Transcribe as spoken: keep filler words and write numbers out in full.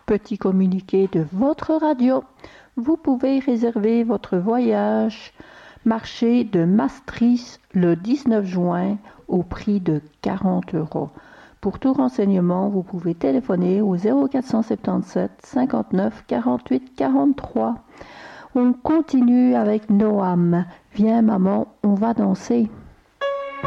Petit communiqué de votre radio. Vous pouvez réserver votre voyage marché de Maastricht le dix-neuf juin au prix de quarante euros. Pour tout renseignement, vous pouvez téléphoner au zéro quatre cent soixante-dix-sept cinquante-neuf quarante-huit quarante-trois. On continue avec Noam. Viens maman, on va danser.